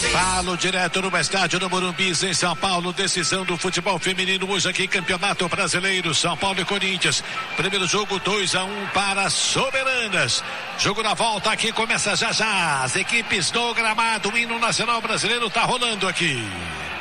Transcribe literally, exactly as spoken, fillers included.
Falo direto no estádio do Morumbi, em São Paulo, decisão do futebol feminino hoje aqui, Campeonato Brasileiro, São Paulo e Corinthians. Primeiro jogo, dois a um para Soberanas. Jogo na volta aqui, começa já já. As equipes do gramado, o hino nacional brasileiro tá rolando aqui.